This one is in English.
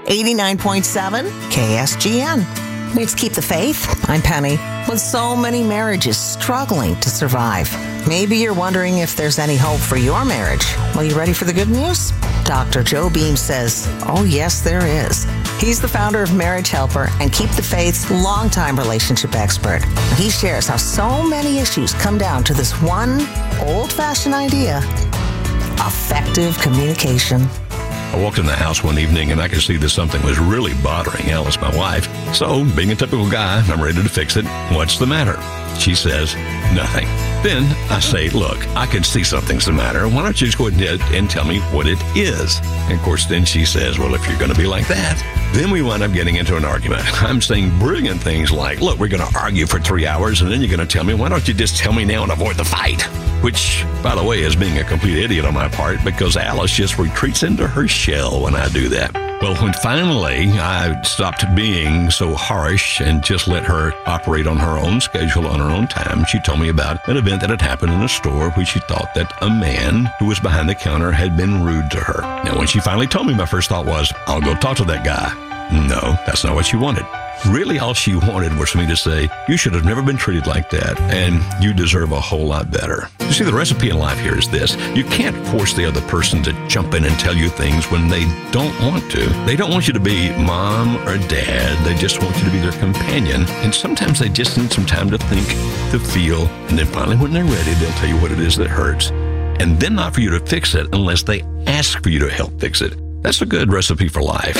89.7 KSGN. Let's keep the faith. I'm Penny. With so many marriages struggling to survive, maybe you're wondering if there's any hope for your marriage. Well, you ready for the good news? Dr. Joe Beam says, oh yes, there is. He's the founder of Marriage Helper and Keep the Faith's longtime relationship expert. He shares how so many issues come down to this one old-fashioned idea: effective communication. I walked in the house one evening and I could see that something was really bothering Alice, my wife. So, being a typical guy, I'm ready to fix it. What's the matter? She says, nothing. Then I say, look, I can see something's the matter. Why don't you just go ahead and tell me what it is? And of course, then she says, well, if you're going to be like that. Then we wind up getting into an argument. I'm saying brilliant things like, look, we're going to argue for 3 hours, and then you're going to tell me, why don't you just tell me now and avoid the fight? Which, by the way, is being a complete idiot on my part, because Alice just retreats into her shell when I do that. Well, when finally I stopped being so harsh and just let her operate on her own schedule, on her own time, she told me about an event that had happened in a store where she thought that a man who was behind the counter had been rude to her. Now, when she finally told me, my first thought was, I'll go talk to that guy. No, that's not what she wanted. Really, all she wanted was for me to say, you should have never been treated like that, and you deserve a whole lot better. You see, the recipe in life here is this. You can't force the other person to jump in and tell you things when they don't want to. They don't want you to be mom or dad. They just want you to be their companion. And sometimes they just need some time to think, to feel, and then finally when they're ready, they'll tell you what it is that hurts. And then not for you to fix it unless they ask for you to help fix it. That's a good recipe for life.